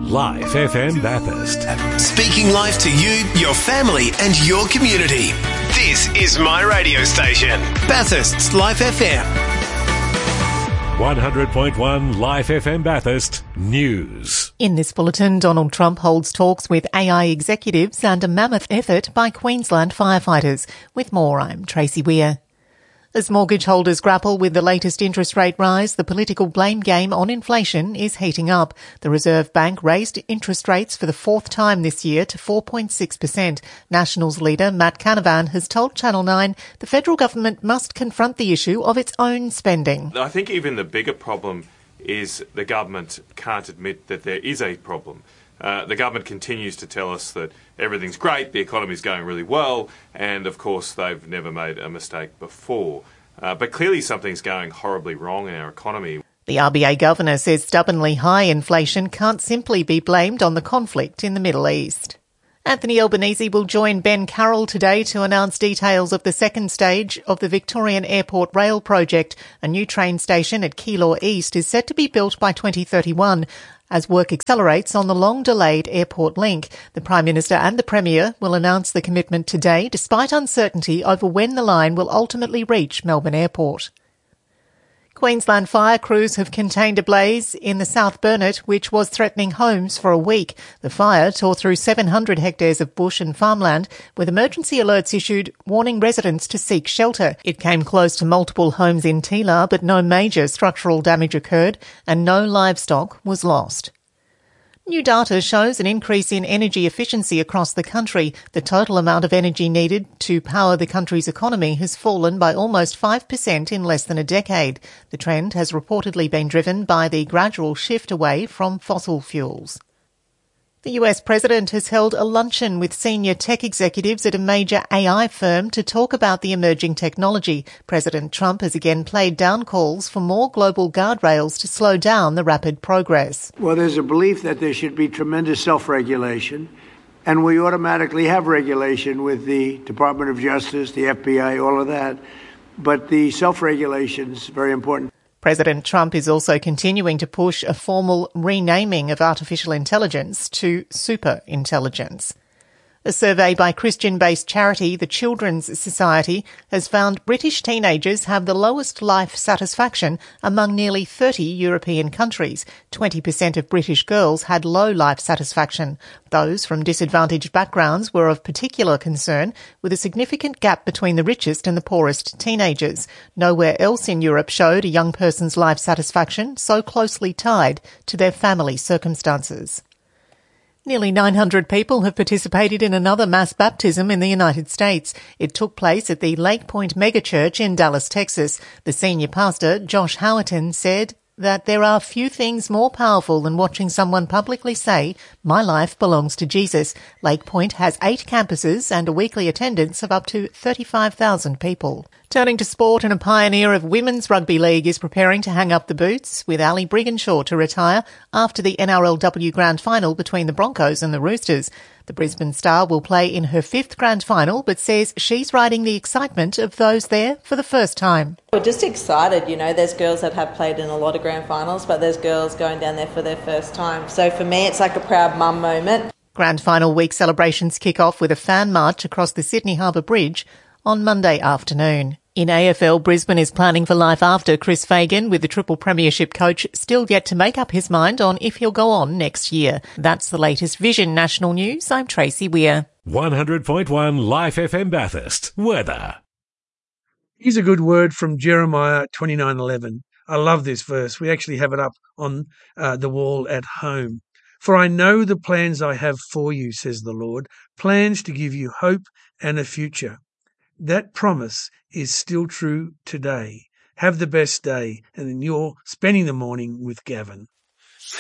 Life FM Bathurst. Speaking life to you, your family and your community. This is my radio station, Bathurst's Life FM. 100.1 Life FM Bathurst News. In this bulletin, Donald Trump holds talks with AI executives and a mammoth effort by Queensland firefighters. With more, I'm Tracy Weir. As mortgage holders grapple with the latest interest rate rise, the political blame game on inflation is heating up. The Reserve Bank raised interest rates for the fourth time this year to 4.6%. Nationals leader Matt Canavan has told Channel 9 the federal government must confront the issue of its own spending. I think even the bigger problem is the government can't admit that there is a problem. The government continues to tell us that everything's great, the economy's going really well, and of course they've never made a mistake before. But clearly something's going horribly wrong in our economy. The RBA governor says stubbornly high inflation can't simply be blamed on the conflict in the Middle East. Anthony Albanese will join Ben Carroll today to announce details of the second stage of the Victorian Airport Rail project. A new train station at Keilor East is set to be built by 2031. As work accelerates on the long-delayed airport link, the Prime Minister and the Premier will announce the commitment today, despite uncertainty over when the line will ultimately reach Melbourne Airport. Queensland fire crews have contained a blaze in the South Burnett, which was threatening homes for a week. The fire tore through 700 hectares of bush and farmland, with emergency alerts issued warning residents to seek shelter. It came close to multiple homes in Teelar, but no major structural damage occurred and no livestock was lost. New data shows an increase in energy efficiency across the country. The total amount of energy needed to power the country's economy has fallen by almost 5% in less than a decade. The trend has reportedly been driven by the gradual shift away from fossil fuels. The US president has held a luncheon with senior tech executives at a major AI firm to talk about the emerging technology. President Trump has again played down calls for more global guardrails to slow down the rapid progress. Well, there's a belief that there should be tremendous self-regulation, and we automatically have regulation with the Department of Justice, the FBI, all of that. But the self-regulation is very important. President Trump is also continuing to push a formal renaming of artificial intelligence to superintelligence. A survey by Christian-based charity The Children's Society has found British teenagers have the lowest life satisfaction among nearly 30 European countries. 20% of British girls had low life satisfaction. Those from disadvantaged backgrounds were of particular concern, with a significant gap between the richest and the poorest teenagers. Nowhere else in Europe showed a young person's life satisfaction so closely tied to their family circumstances. Nearly 900 people have participated in another mass baptism in the United States. It took place at the Lake Point Megachurch in Dallas, Texas. The senior pastor, Josh Howerton, said that there are few things more powerful than watching someone publicly say, "My life belongs to Jesus." Lake Point has 8 campuses and a weekly attendance of up to 35,000 people. Turning to sport, and a pioneer of women's rugby league is preparing to hang up the boots, with Ali Brigginshaw to retire after the NRLW Grand Final between the Broncos and the Roosters. The Brisbane star will play in her 5th Grand Final, but says she's riding the excitement of those there for the first time. We're just excited, there's girls that have played in a lot of Grand Finals, but there's girls going down there for their first time. So for me, it's like a proud mum moment. Grand Final week celebrations kick off with a fan march across the Sydney Harbour Bridge on Monday afternoon. In AFL, Brisbane is planning for life after Chris Fagan, with the Triple Premiership coach still yet to make up his mind on if he'll go on next year. That's the latest Vision National News. I'm Tracy Weir. 100.1 Life FM Bathurst. Weather. Here's a good word from Jeremiah 29:11. I love this verse. We actually have it up on the wall at home. "For I know the plans I have for you, says the Lord, plans to give you hope and a future." That promise is still true today. Have the best day, and then you're spending the morning with Gavin.